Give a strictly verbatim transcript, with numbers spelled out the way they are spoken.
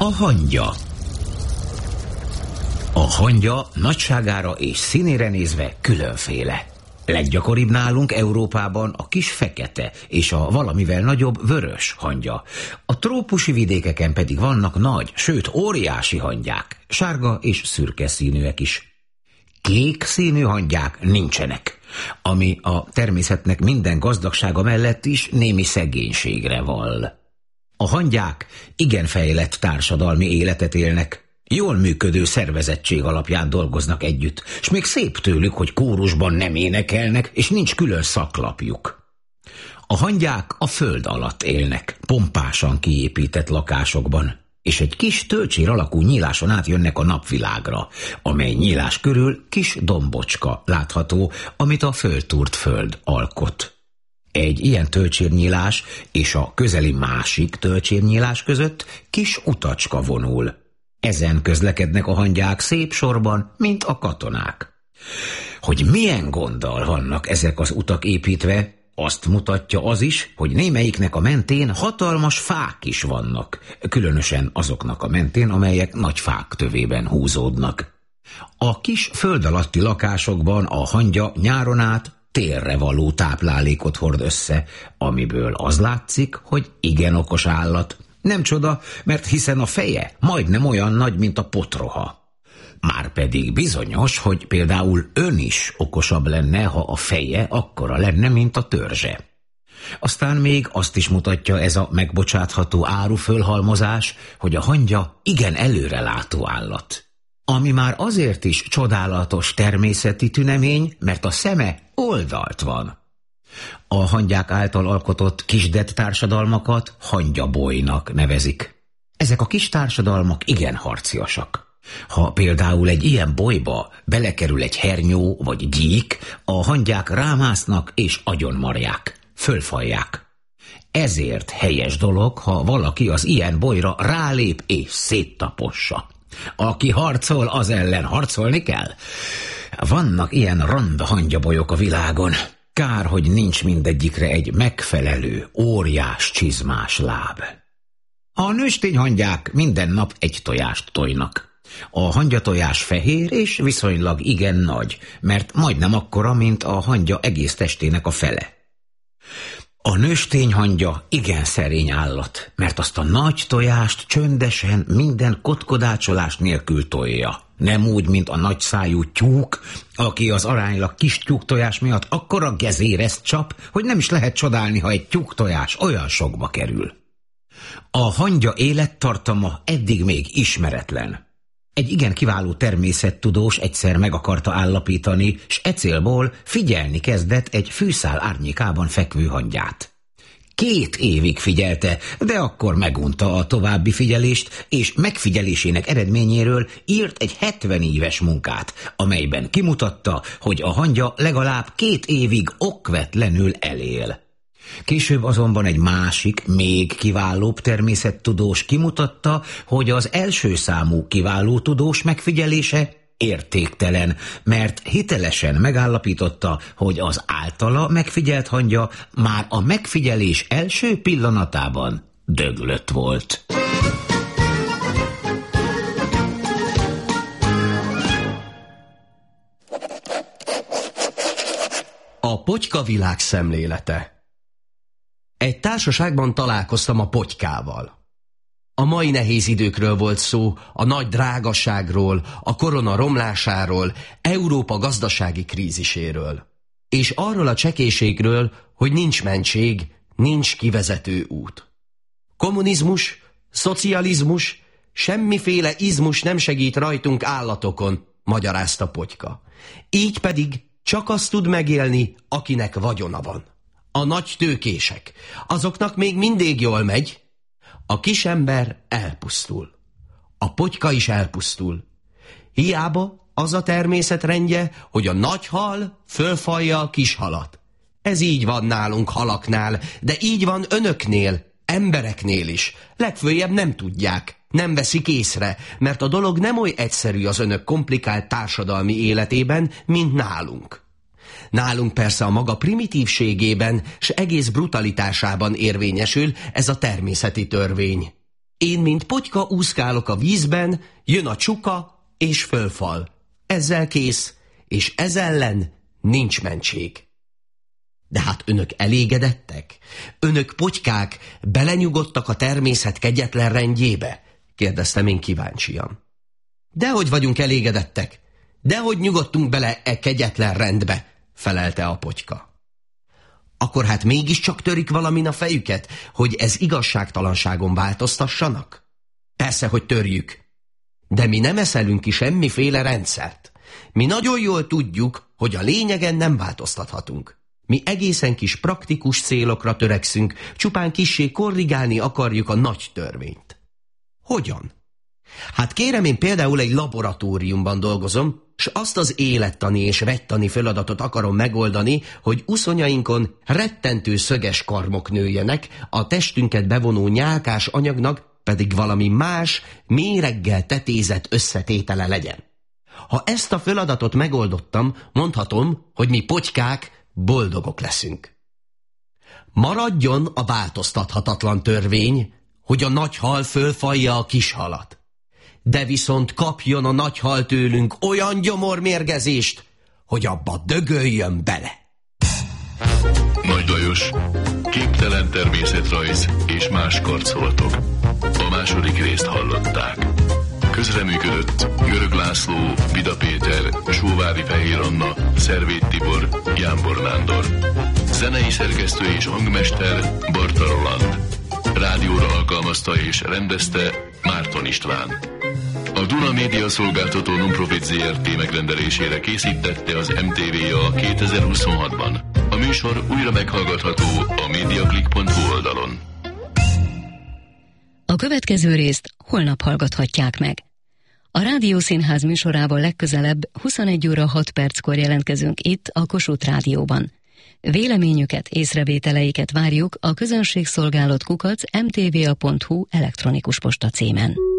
A hangya. A hangya nagyságára és színére nézve különféle. Leggyakoribb nálunk Európában a kis fekete és a valamivel nagyobb vörös hangya. A trópusi vidékeken pedig vannak nagy, sőt óriási hangyák, sárga és szürke színűek is. Kék színű hangyák nincsenek, ami a természetnek minden gazdagsága mellett is némi szegénységre vall. A hangyák igen fejlett társadalmi életet élnek, jól működő szervezettség alapján dolgoznak együtt, s még szép tőlük, hogy kórusban nem énekelnek, és nincs külön szaklapjuk. A hangyák a föld alatt élnek, pompásan kiépített lakásokban, és egy kis tölcsér alakú nyíláson átjönnek a napvilágra, amely nyílás körül kis dombocska látható, amit a föltúrt föld alkot. Egy ilyen tölcsérnyílás és a közeli másik tölcsérnyílás között kis utacska vonul. Ezen közlekednek a hangyák szép sorban, mint a katonák. Hogy milyen gonddal vannak ezek az utak építve, azt mutatja az is, hogy némelyiknek a mentén hatalmas fák is vannak, különösen azoknak a mentén, amelyek nagy fák tövében húzódnak. A kis föld alatti lakásokban a hangya nyáron át térre való táplálékot hord össze, amiből az látszik, hogy igen okos állat. Nem csoda, mert hiszen a feje majdnem olyan nagy, mint a potroha. Márpedig bizonyos, hogy például ön is okosabb lenne, ha a feje akkora lenne, mint a törzse. Aztán még azt is mutatja ez a megbocsátható árufölhalmozás, hogy a hangya igen előrelátó állat. Ami már azért is csodálatos természeti tünemény, mert a szeme oldalt van. A hangyák által alkotott kisdett társadalmakat hangyabolynak nevezik. Ezek a kis társadalmak igen harciasak. Ha például egy ilyen bolyba belekerül egy hernyó vagy gyík, a hangyák rámásznak és agyonmarják, fölfalják. Ezért helyes dolog, ha valaki az ilyen bolyra rálép és széttapossa. Aki harcol, az ellen harcolni kell. Vannak ilyen ronda hangyabolyok a világon. Kár, hogy nincs mindegyikre egy megfelelő, óriás csizmás láb. A nőstény hangyák minden nap egy tojást tojnak. A hangyatojás fehér és viszonylag igen nagy, mert majdnem akkora, mint a hangya egész testének a fele. A nőstény hangya igen szerény állat, mert azt a nagy tojást csöndesen, minden kotkodácsolás nélkül tolja. Nem úgy, mint a nagyszájú tyúk, aki az aránylag kis tyúktojás miatt akkora gezérezt csap, hogy nem is lehet csodálni, ha egy tyúktojás olyan sokba kerül. A hangya élettartama eddig még ismeretlen. Egy igen kiváló természettudós egyszer meg akarta állapítani, s e célból figyelni kezdett egy fűszál árnyékában fekvő hangyát. Két évig figyelte, de akkor megunta a további figyelést, és megfigyelésének eredményéről írt egy hetven éves munkát, amelyben kimutatta, hogy a hangya legalább két évig okvetlenül elél. Később azonban egy másik, még kiválóbb természettudós kimutatta, hogy az első számú kiváló tudós megfigyelése értéktelen, mert hitelesen megállapította, hogy az általa megfigyelt hangya már a megfigyelés első pillanatában döglött volt. A potyka világszemlélete. Egy társaságban találkoztam a potykával. A mai nehéz időkről volt szó, a nagy drágaságról, a korona romlásáról, Európa gazdasági kríziséről. És arról a csekéségről, hogy nincs mentség, nincs kivezető út. Kommunizmus, szocializmus, semmiféle izmus nem segít rajtunk állatokon, magyarázta potyka. Így pedig csak azt tud megélni, akinek vagyona van. A nagy tőkések, azoknak még mindig jól megy, a kisember elpusztul. A potyka is elpusztul. Hiába az a természet rendje, hogy a nagy hal fölfalja a kis halat. Ez így van nálunk halaknál, de így van önöknél, embereknél is. Legfőjebb nem tudják, nem veszik észre, mert a dolog nem oly egyszerű az önök komplikált társadalmi életében, mint nálunk. Nálunk persze a maga primitívségében s egész brutalitásában érvényesül ez a természeti törvény. Én, mint potyka úszkálok a vízben, jön a csuka és fölfal. Ezzel kész, és ez ellen nincs mentség. De hát önök elégedettek? Önök potykák belenyugodtak a természet kegyetlen rendjébe? Kérdeztem én kíváncsian. Dehogy vagyunk elégedettek? Dehogy nyugodtunk bele e kegyetlen rendbe? Felelte a potyka. Akkor hát mégiscsak törik valamin a fejüket, hogy ez igazságtalanságon változtassanak? Persze, hogy törjük. De mi nem eszelünk ki semmiféle rendszert. Mi nagyon jól tudjuk, hogy a lényegen nem változtathatunk. Mi egészen kis praktikus célokra törekszünk, csupán kissé korrigálni akarjuk a nagy törvényt. Hogyan? Hát kérem, én például egy laboratóriumban dolgozom, s azt az élettani és vegytani feladatot akarom megoldani, hogy uszonyainkon rettentő szöges karmok nőjenek, a testünket bevonó nyálkás anyagnak pedig valami más, méreggel tetézett összetétele legyen. Ha ezt a feladatot megoldottam, mondhatom, hogy mi potykák boldogok leszünk. Maradjon a változtathatatlan törvény, hogy a nagy hal fölfalja a kis halat. De viszont kapjon a nagy hal tőlünk olyan gyomormérgezést, hogy abba dögöljön bele. Nagy Lajos, képtelen természetrajz és más karcolatok. A második részt hallották. Közreműködött Görög László, Vida Péter, Sóvári Fehér Anna, Szervét Tibor, Jánbor Nándor. Zenei szerkesztő és hangmester Barta Roland. Rádióra alkalmazta és rendezte Márton István. A Duna Média Szolgáltató Nonprofit zé er té megrendelésére készítette az em té vé a kétezer-huszonhatban. A műsor újra meghallgatható a mediaclick pont hu oldalon. A következő részt holnap hallgathatják meg. A Rádiószínház műsorával legközelebb huszonegy óra hat perckor jelentkezünk itt a Kossuth Rádióban. Véleményüket, észrevételeiket várjuk a közönségszolgálat kukac em té vé á pont hu elektronikus posta címen.